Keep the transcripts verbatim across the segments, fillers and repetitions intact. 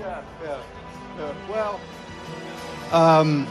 Yeah, yeah. Uh, well, um,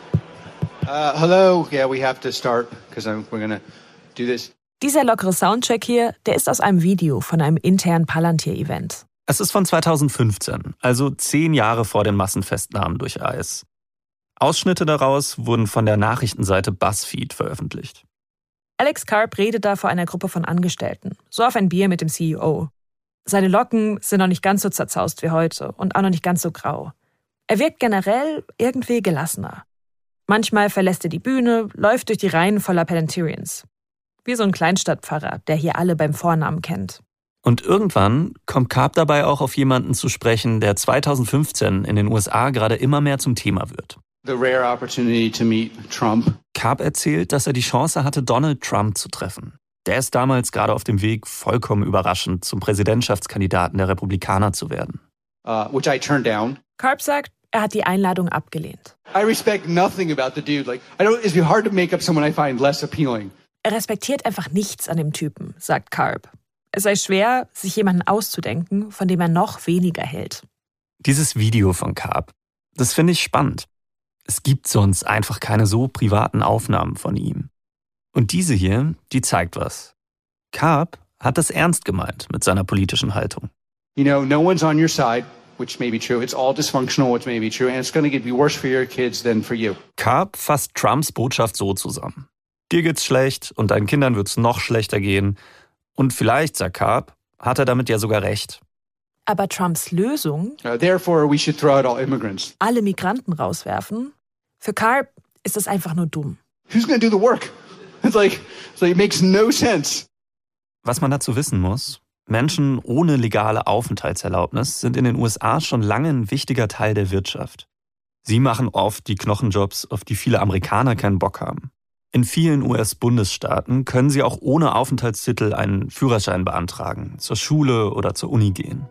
uh, hello. Yeah, we have to start because we're gonna do this. Dieser lockere Soundcheck hier, der ist aus einem Video von einem internen Palantir-Event. Es ist von zweitausendfünfzehn, also zehn Jahre vor den Massenfestnahmen durch I S. Ausschnitte daraus wurden von der Nachrichtenseite BuzzFeed veröffentlicht. Alex Karp redet da vor einer Gruppe von Angestellten, so auf ein Bier mit dem C E O. Seine Locken sind noch nicht ganz so zerzaust wie heute und auch noch nicht ganz so grau. Er wirkt generell irgendwie gelassener. Manchmal verlässt er die Bühne, läuft durch die Reihen voller Palantirians. Wie so ein Kleinstadtpfarrer, der hier alle beim Vornamen kennt. Und irgendwann kommt Karp dabei auch auf jemanden zu sprechen, der zweitausendfünfzehn in den U S A gerade immer mehr zum Thema wird. The rare opportunity to meet Trump. Karp erzählt, dass er die Chance hatte, Donald Trump zu treffen. Der ist damals gerade auf dem Weg, vollkommen überraschend zum Präsidentschaftskandidaten der Republikaner zu werden. Uh, which I turned down. Karp sagt, er hat die Einladung abgelehnt. I respect nothing about the dude. Like, I don't. It's hard to make up someone I find less appealing. Er respektiert einfach nichts an dem Typen, sagt Karp. Es sei schwer, sich jemanden auszudenken, von dem er noch weniger hält. Dieses Video von Karp, das finde ich spannend. Es gibt sonst einfach keine so privaten Aufnahmen von ihm. Und diese hier, die zeigt was. Karp hat es ernst gemeint mit seiner politischen Haltung. You know, no one's on your side, which may be true. It's all dysfunctional, which may be true. And it's going to be worse for your kids than for you. Karp fasst Trumps Botschaft so zusammen. Dir geht's schlecht und deinen Kindern wird's noch schlechter gehen. Und vielleicht, sagt Karp, hat er damit ja sogar recht. Aber Trumps Lösung, Uh, therefore, we should throw out all immigrants. alle Migranten rauswerfen, für Karp ist das einfach nur dumm. Who's going to do the work? It's like, it's like, it makes no sense. Was man dazu wissen muss, Menschen ohne legale Aufenthaltserlaubnis sind in den U S A schon lange ein wichtiger Teil der Wirtschaft. Sie machen oft die Knochenjobs, auf die viele Amerikaner keinen Bock haben. In vielen U S-Bundesstaaten können sie auch ohne Aufenthaltstitel einen Führerschein beantragen, zur Schule oder zur Uni gehen.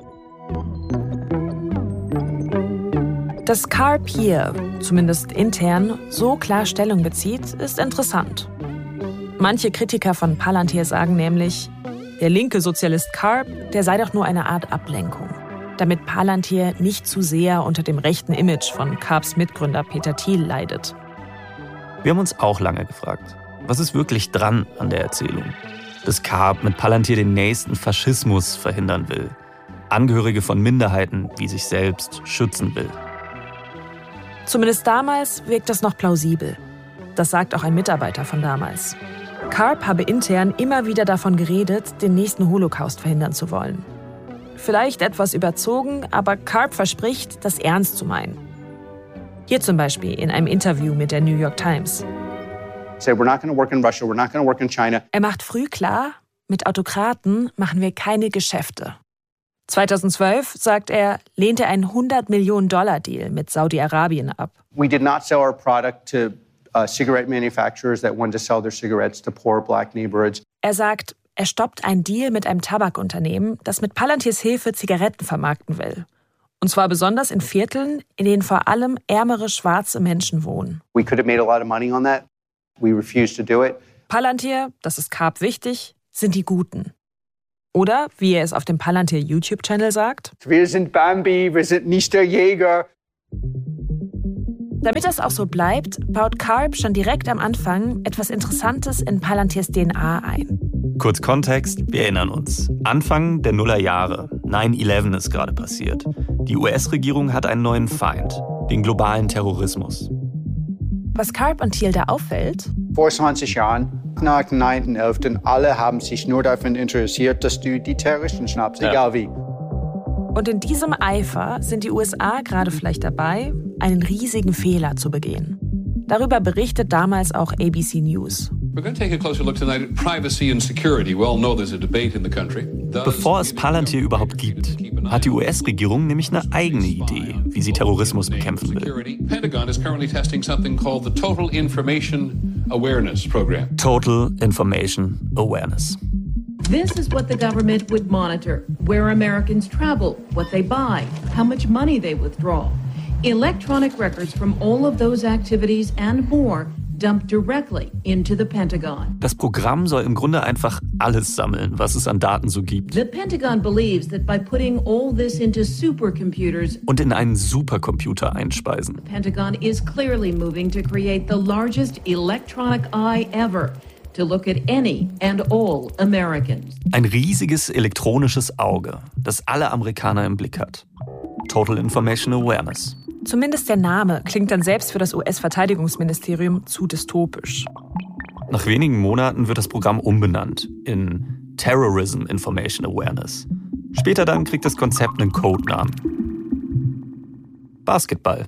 Dass Karp hier, zumindest intern, so klar Stellung bezieht, ist interessant. Manche Kritiker von Palantir sagen nämlich, der linke Sozialist Karp, der sei doch nur eine Art Ablenkung, damit Palantir nicht zu sehr unter dem rechten Image von Karps Mitgründer Peter Thiel leidet. Wir haben uns auch lange gefragt, was ist wirklich dran an der Erzählung? Dass Karp mit Palantir den nächsten Faschismus verhindern will, Angehörige von Minderheiten wie sich selbst schützen will. Zumindest damals wirkt das noch plausibel. Das sagt auch ein Mitarbeiter von damals. Karp habe intern immer wieder davon geredet, den nächsten Holocaust verhindern zu wollen. Vielleicht etwas überzogen, aber Karp verspricht, das ernst zu meinen. Hier zum Beispiel in einem Interview mit der New York Times. Say, we're not going to work in Russia, we're not going to work in China. Er macht früh klar, mit Autokraten machen wir keine Geschäfte. zweitausendzwölf, sagt er, lehnt er einen hundert Millionen Dollar Deal mit Saudi-Arabien ab. We did not sell our product to uh, cigarette manufacturers that wanted to sell their cigarettes to poor black neighborhoods. Er sagt, er stoppt einen Deal mit einem Tabakunternehmen, das mit Palantirs Hilfe Zigaretten vermarkten will. Und zwar besonders in Vierteln, in denen vor allem ärmere schwarze Menschen wohnen. We could have made a lot of money on that. We refused to do it. Palantir, das ist Karp wichtig, sind die Guten. Oder, wie er es auf dem Palantir YouTube-Channel sagt, Wir sind Bambi, wir sind nicht der Jäger. Damit das auch so bleibt, baut Karp schon direkt am Anfang etwas Interessantes in Palantirs D N A ein. Kurz Kontext, wir erinnern uns. Anfang der Nullerjahre, neun elf ist gerade passiert. Die U S-Regierung hat einen neuen Feind, den globalen Terrorismus. Was Karp und Thiel da auffällt, Vor zwanzig Jahren, nach neunten elf, alle haben sich nur dafür interessiert, dass du die Terroristen schnappst, Ja. egal wie. und in diesem Eifer sind die U S A gerade vielleicht dabei, einen riesigen Fehler zu begehen. Darüber berichtet damals auch A B C News. We're going to take a closer look tonight at privacy and security. We all know there's a debate in the country. Bevor es Palantir überhaupt gibt, hat die U S-Regierung nämlich eine eigene Idee, wie sie Terrorismus bekämpfen will. Pentagon is currently testing something called the Total Information Awareness Program. Total Information Awareness. This is what the government would monitor: where Americans travel, what they buy, how much money they withdraw. Electronic records from all of those activities and more dumped directly into the Pentagon. Das Programm soll im Grunde einfach alles sammeln, was es an Daten so gibt. The Pentagon believes that by putting all this into supercomputers Und in einen Supercomputer einspeisen. the Pentagon is clearly moving to create the largest electronic eye ever to look at any and all Americans. Ein riesiges elektronisches Auge, das alle Amerikaner im Blick hat. Total Information Awareness. Zumindest der Name klingt dann selbst für das U S-Verteidigungsministerium zu dystopisch. Nach wenigen Monaten wird das Programm umbenannt in Terrorism Information Awareness. Später dann kriegt das Konzept einen Codenamen. Basketball.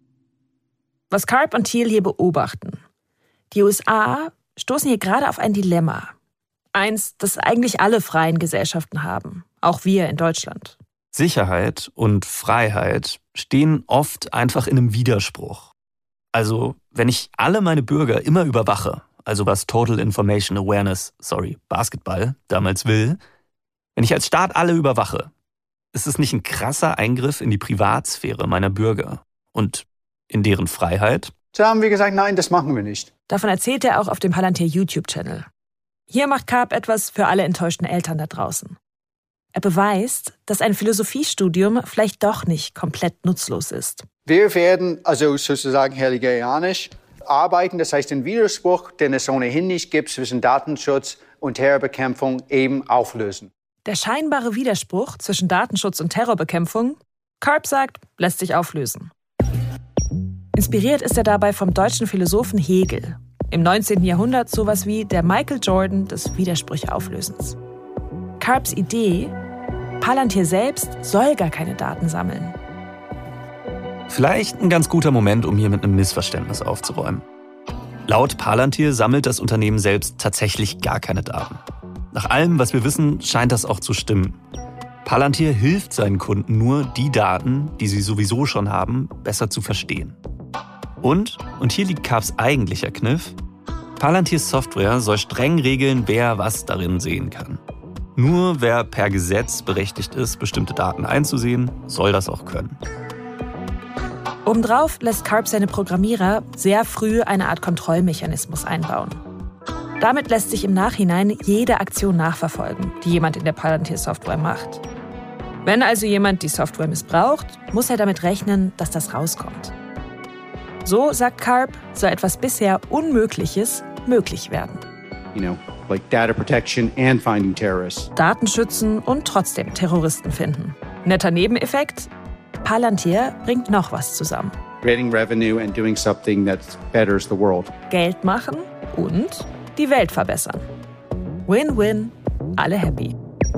Was Karp und Thiel hier beobachten. Die U S A stoßen hier gerade auf ein Dilemma. Eins, das eigentlich alle freien Gesellschaften haben. Auch wir in Deutschland. Sicherheit und Freiheit stehen oft einfach in einem Widerspruch. Also, wenn ich alle meine Bürger immer überwache, also was Total Information Awareness, sorry, Basketball damals will, wenn ich als Staat alle überwache, ist es nicht ein krasser Eingriff in die Privatsphäre meiner Bürger und in deren Freiheit? So haben wir gesagt, nein, das machen wir nicht. Davon erzählt er auch auf dem Palantir YouTube-Channel. Hier macht Karp etwas für alle enttäuschten Eltern da draußen. Er beweist, dass ein Philosophiestudium vielleicht doch nicht komplett nutzlos ist. Wir werden also sozusagen hegelianisch arbeiten, das heißt den Widerspruch, den es ohnehin nicht gibt, zwischen Datenschutz und Terrorbekämpfung eben auflösen. Der scheinbare Widerspruch zwischen Datenschutz und Terrorbekämpfung, Karp sagt, lässt sich auflösen. Inspiriert ist er dabei vom deutschen Philosophen Hegel. Im neunzehnten Jahrhundert sowas wie der Michael Jordan des Widersprücheauflösens. Karps Idee, Palantir selbst soll gar keine Daten sammeln. Vielleicht ein ganz guter Moment, um hier mit einem Missverständnis aufzuräumen. Laut Palantir sammelt das Unternehmen selbst tatsächlich gar keine Daten. Nach allem, was wir wissen, scheint das auch zu stimmen. Palantir hilft seinen Kunden nur, die Daten, die sie sowieso schon haben, besser zu verstehen. Und, und hier liegt Karps eigentlicher Kniff, Palantirs Software soll streng regeln, wer was darin sehen kann. Nur wer per Gesetz berechtigt ist, bestimmte Daten einzusehen, soll das auch können. Obendrauf lässt Karp seine Programmierer sehr früh eine Art Kontrollmechanismus einbauen. Damit lässt sich im Nachhinein jede Aktion nachverfolgen, die jemand in der Palantir-Software macht. Wenn also jemand die Software missbraucht, muss er damit rechnen, dass das rauskommt. So, sagt Karp, soll etwas bisher Unmögliches möglich werden. You know, like data protection and finding terrorists. Daten schützen und trotzdem Terroristen finden. Netter Nebeneffekt? Palantir bringt noch was zusammen. Creating revenue and doing something that betters the world. Geld machen und die Welt verbessern. Win-win, alle happy.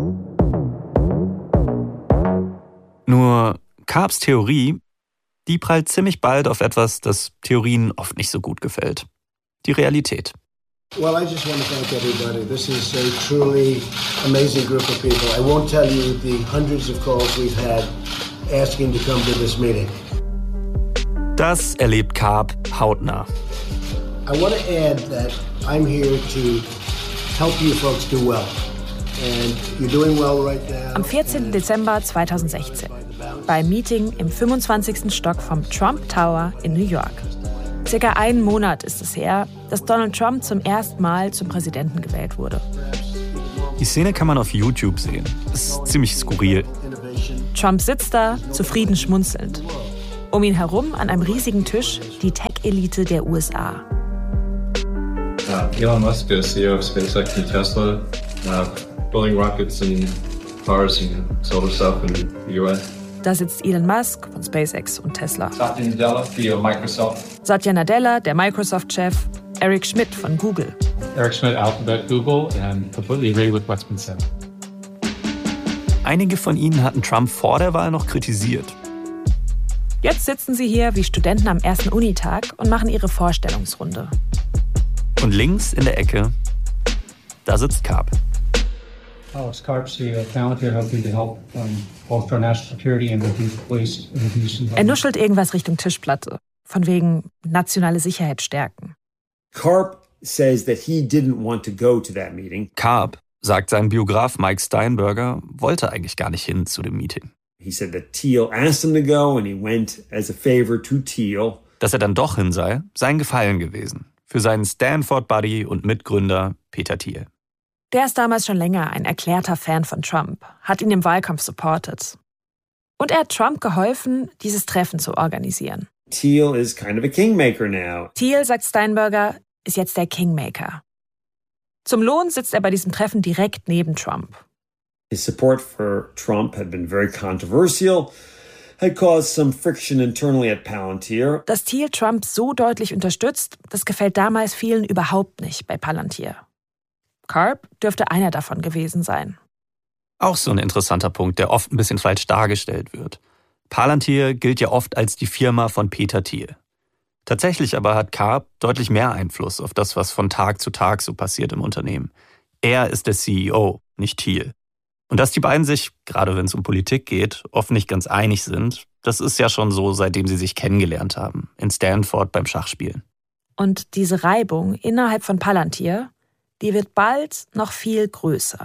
Nur Karps Theorie, die prallt ziemlich bald auf etwas, das Theorien oft nicht so gut gefällt. Die Realität. Well, I just want to thank everybody. This is a truly amazing group of people. I won't tell you the hundreds of calls we've had asking to come to this meeting. Das erlebt Karp hautnah. I want to add that I'm here to help you folks do well. And you're doing well right now. Am vierzehnten Dezember zweitausendsechzehn. Beim Meeting im fünfundzwanzigsten Stock vom Trump Tower in New York. Circa einen Monat ist es her, dass Donald Trump zum ersten Mal zum Präsidenten gewählt wurde. Die Szene kann man auf YouTube sehen. Ist ziemlich skurril. Trump sitzt da, zufrieden schmunzelnd. Um ihn herum an einem riesigen Tisch die Tech-Elite der U S A. Uh, Elon Musk, the C E O of SpaceX and Tesla, uh, building rockets and cars and solar stuff in the U S. Da sitzt Elon Musk von SpaceX und Tesla. Satya Nadella, C E O of Microsoft. Satya Nadella, der Microsoft-Chef. Eric Schmidt von Google. Eric Schmidt, Alphabet, Google, and completely agree with what's been said. Einige von ihnen hatten Trump vor der Wahl noch kritisiert. Jetzt sitzen sie hier wie Studenten am ersten Unitag und machen ihre Vorstellungsrunde. Und links in der Ecke, da sitzt Karp. Alex Karp, C E O of Palantir, helping to help um, both our national security and reduce police and reduce. Er nuschelt irgendwas Richtung Tischplatte. Von wegen nationale Sicherheit stärken. Karp says that he didn't want to go to that meeting. Karp, sagt sein Biograf Mike Steinberger, wollte eigentlich gar nicht hin zu dem Meeting. He said that Thiel asked him to go and he went as a favor to Thiel. Dass er dann doch hin sei, sei ein Gefallen gewesen. Für seinen Stanford-Buddy und Mitgründer Peter Thiel. Der ist damals schon länger ein erklärter Fan von Trump, hat ihn im Wahlkampf supportet. Und er hat Trump geholfen, dieses Treffen zu organisieren. Thiel is kind of a kingmaker now. Thiel, sagt Steinberger, ist jetzt der Kingmaker. Zum Lohn sitzt er bei diesem Treffen direkt neben Trump. His support for Trump had been very controversial, had caused some friction internally at Palantir. Dass Thiel Trump so deutlich unterstützt, das gefällt damals vielen überhaupt nicht bei Palantir. Karp dürfte einer davon gewesen sein. Auch so ein interessanter Punkt, der oft ein bisschen falsch dargestellt wird. Palantir gilt ja oft als die Firma von Peter Thiel. Tatsächlich aber hat Karp deutlich mehr Einfluss auf das, was von Tag zu Tag so passiert im Unternehmen. Er ist der C E O, nicht Thiel. Und dass die beiden sich, gerade wenn es um Politik geht, oft nicht ganz einig sind, das ist ja schon so, seitdem sie sich kennengelernt haben, in Stanford beim Schachspielen. Und diese Reibung innerhalb von Palantir, die wird bald noch viel größer.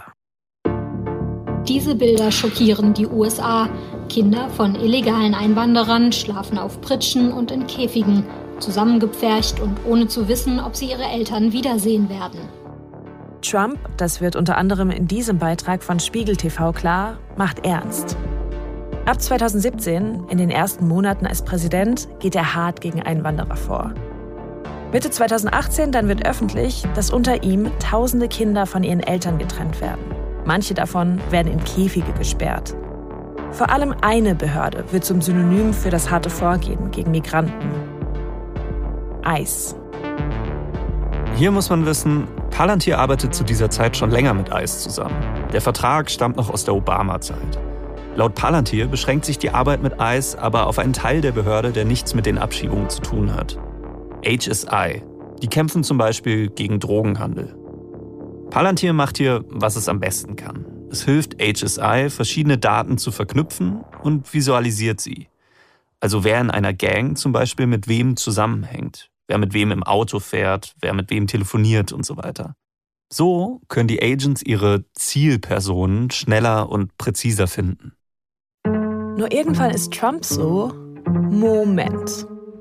Diese Bilder schockieren die U S A. Kinder von illegalen Einwanderern schlafen auf Pritschen und in Käfigen, zusammengepfercht und ohne zu wissen, ob sie ihre Eltern wiedersehen werden. Trump, das wird unter anderem in diesem Beitrag von Spiegel T V klar, macht ernst. Ab zweitausendsiebzehn, in den ersten Monaten als Präsident, geht er hart gegen Einwanderer vor. Mitte zweitausendachtzehn dann wird öffentlich, dass unter ihm tausende Kinder von ihren Eltern getrennt werden. Manche davon werden in Käfige gesperrt. Vor allem eine Behörde wird zum Synonym für das harte Vorgehen gegen Migranten. ICE. Hier muss man wissen, Palantir arbeitet zu dieser Zeit schon länger mit ICE zusammen. Der Vertrag stammt noch aus der Obama-Zeit. Laut Palantir beschränkt sich die Arbeit mit ICE aber auf einen Teil der Behörde, der nichts mit den Abschiebungen zu tun hat. H S I. Die kämpfen zum Beispiel gegen Drogenhandel. Palantir macht hier, was es am besten kann. Es hilft H S I, verschiedene Daten zu verknüpfen und visualisiert sie. Also wer in einer Gang zum Beispiel mit wem zusammenhängt, wer mit wem im Auto fährt, wer mit wem telefoniert und so weiter. So können die Agents ihre Zielpersonen schneller und präziser finden. Nur irgendwann ist Trump so, Moment.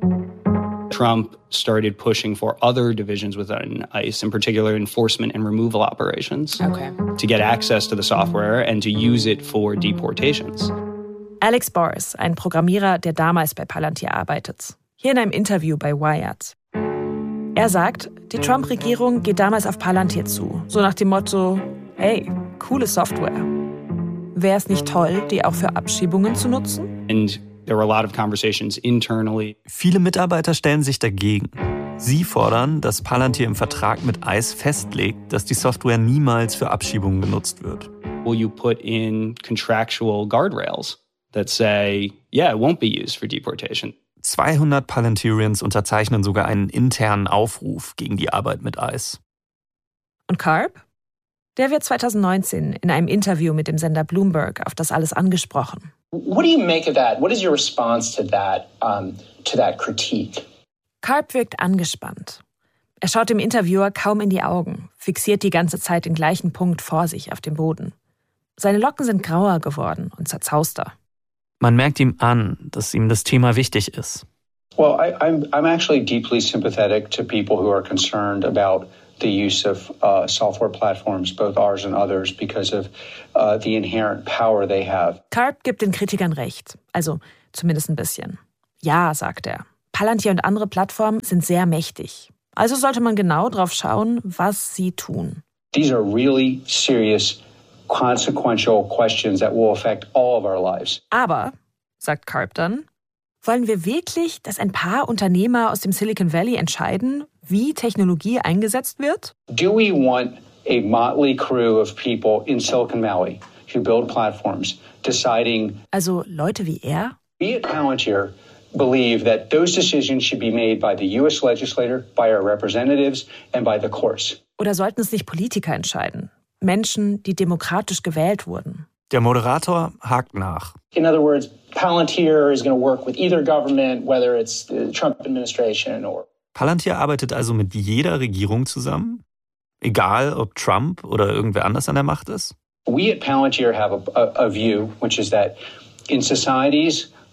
Trump started pushing for other divisions within ICE, in particular enforcement and removal operations, okay. to get access to the software and to use it for deportations. Alex Boris, ein Programmierer, der damals bei Palantir arbeitet. Hier in einem Interview bei Wired. Er sagt, die Trump-Regierung geht damals auf Palantir zu. So nach dem Motto, hey, coole Software. Wäre es nicht toll, die auch für Abschiebungen zu nutzen? And there were a lot of conversations internally. Viele Mitarbeiter stellen sich dagegen. Sie fordern, dass Palantir im Vertrag mit ICE festlegt, dass die Software niemals für Abschiebungen genutzt wird. Will you put in contractual guardrails that say, yeah, it won't be used for deportation? zweihundert Palantirians unterzeichnen sogar einen internen Aufruf gegen die Arbeit mit ICE. Und Karp? Der wird zweitausendneunzehn in einem Interview mit dem Sender Bloomberg auf das alles angesprochen. What do you make of that? What is your response to that, um, to that critique? Karp wirkt angespannt. Er schaut dem Interviewer kaum in die Augen, fixiert die ganze Zeit den gleichen Punkt vor sich auf dem Boden. Seine Locken sind grauer geworden und zerzauster. Man merkt ihm an, dass ihm das Thema wichtig ist. Well, I, I'm, I'm actually deeply sympathetic to people who are concerned about the use of uh, software platforms, both ours and others, because of uh, the inherent power they have. Karp gibt den Kritikern recht, also zumindest ein bisschen. Ja, sagt er. Palantir und andere Plattformen sind sehr mächtig. Also sollte man genau drauf schauen, was sie tun. These are really serious, consequential questions that will affect all of our lives. Aber, sagt Karp dann, wollen wir wirklich, dass ein paar Unternehmer aus dem Silicon Valley entscheiden, wie Technologie eingesetzt wird? Do we want a motley crew of people in Silicon Valley who build platforms deciding? Also Leute wie er? We at Palantir believe that those decisions should be made by the U S legislator, by our representatives and by the courts. Oder sollten es nicht Politiker entscheiden? Menschen, die demokratisch gewählt wurden. Der Moderator hakt nach. In other words, Palantir is going to work with either government, whether it's the Trump administration or. Palantir arbeitet also mit jeder Regierung zusammen? Egal, ob Trump oder irgendwer anders an der Macht ist? We at Palantir have a, a, a view, which is that in societies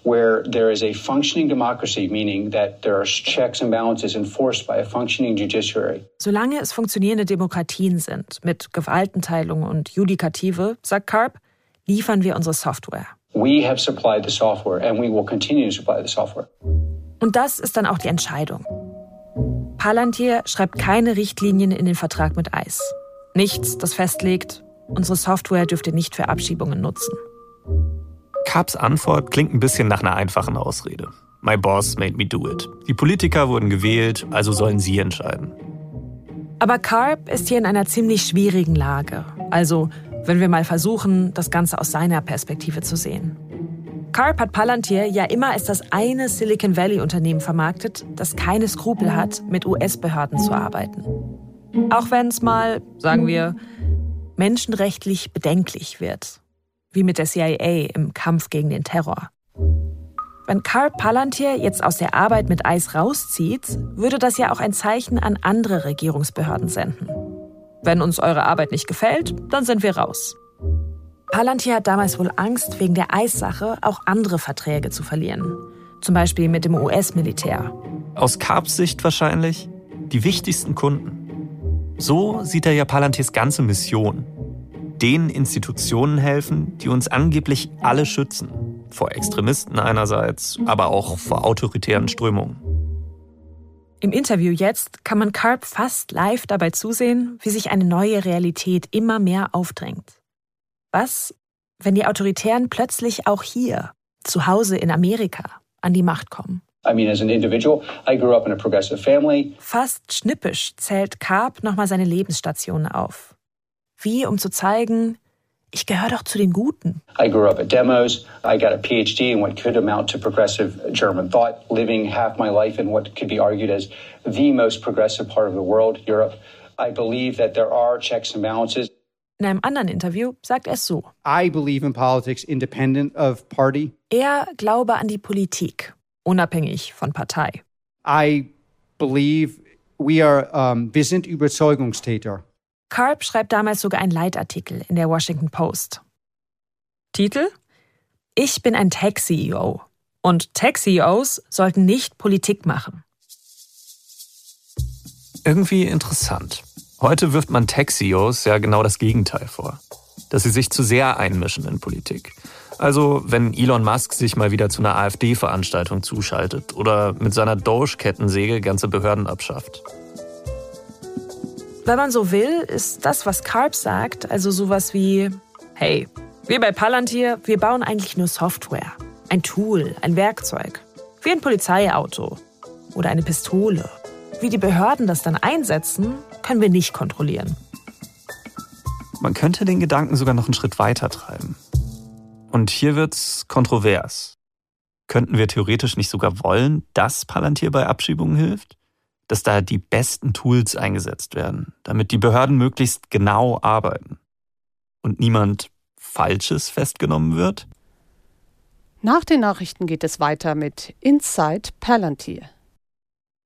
where there is a functioning democracy, meaning that there are checks and balances enforced by a functioning judiciary. Solange es funktionierende Demokratien sind, mit Gewaltenteilung und Judikative, sagt Karp, liefern wir unsere Software. We have supplied the software and we will continue to supply the software. Und das ist dann auch die Entscheidung. Palantir schreibt keine Richtlinien in den Vertrag mit ICE. Nichts, das festlegt, unsere Software dürft ihr nicht für Abschiebungen nutzen. Karps Antwort klingt ein bisschen nach einer einfachen Ausrede. My boss made me do it. Die Politiker wurden gewählt, also sollen sie entscheiden. Aber Karp ist hier in einer ziemlich schwierigen Lage. Also, wenn wir mal versuchen, das Ganze aus seiner Perspektive zu sehen. Karp hat Palantir ja immer als das eine Silicon Valley-Unternehmen vermarktet, das keine Skrupel hat, mit U S-Behörden zu arbeiten. Auch wenn es mal, sagen wir, menschenrechtlich bedenklich wird. Wie mit der C I A im Kampf gegen den Terror. Wenn Karp Palantir jetzt aus der Arbeit mit ICE rauszieht, würde das ja auch ein Zeichen an andere Regierungsbehörden senden. Wenn uns eure Arbeit nicht gefällt, dann sind wir raus. Palantir hat damals wohl Angst, wegen der ICE-Sache auch andere Verträge zu verlieren. Zum Beispiel mit dem U S-Militär. Aus Karps Sicht wahrscheinlich die wichtigsten Kunden. So sieht er ja Palantirs ganze Mission. Den Institutionen helfen, die uns angeblich alle schützen. Vor Extremisten einerseits, aber auch vor autoritären Strömungen. Im Interview jetzt kann man Karp fast live dabei zusehen, wie sich eine neue Realität immer mehr aufdrängt. Was, wenn die Autoritären plötzlich auch hier, zu Hause in Amerika, an die Macht kommen? I mean, as an individual, I grew up in a progressive family. Fast schnippisch zählt Karp nochmal seine Lebensstationen auf. Wie, um zu zeigen, ich gehöre doch zu den Guten. I grew up at Demos. I got a P H D in what could amount to progressive German thought, living half my life in what could be argued as the most progressive part of the world, Europe. I believe that there are checks and balances. In einem anderen Interview sagt er es so. I believe in politics independent of party. Er glaube an die Politik, unabhängig von Partei. I believe we are, um, wir sind Überzeugungstäter. Karp schreibt damals sogar einen Leitartikel in der Washington Post. Titel? Ich bin ein Tech-C E O. Und Tech-C E Os sollten nicht Politik machen. Irgendwie interessant. Heute wirft man Tech-C E Os ja genau das Gegenteil vor. Dass sie sich zu sehr einmischen in Politik. Also wenn Elon Musk sich mal wieder zu einer AfD-Veranstaltung zuschaltet oder mit seiner Doge-Kettensäge ganze Behörden abschafft. Wenn man so will, ist das, was Karp sagt, also sowas wie, hey, wir bei Palantir, wir bauen eigentlich nur Software. Ein Tool, ein Werkzeug. Wie ein Polizeiauto oder eine Pistole. Wie die Behörden das dann einsetzen, können wir nicht kontrollieren. Man könnte den Gedanken sogar noch einen Schritt weiter treiben. Und hier wird's kontrovers. Könnten wir theoretisch nicht sogar wollen, dass Palantir bei Abschiebungen hilft? Dass da die besten Tools eingesetzt werden, damit die Behörden möglichst genau arbeiten und niemand Falsches festgenommen wird? Nach den Nachrichten geht es weiter mit Inside Palantir.